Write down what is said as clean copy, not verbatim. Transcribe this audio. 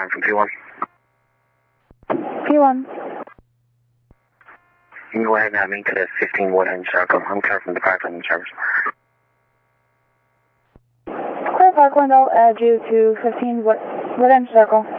I'm from P1. P1. You can go ahead and have me to the 15 Woodend Circle. I'm clear from the Parkland service. Clear Parkland, I'll add you to 15 Woodend Circle.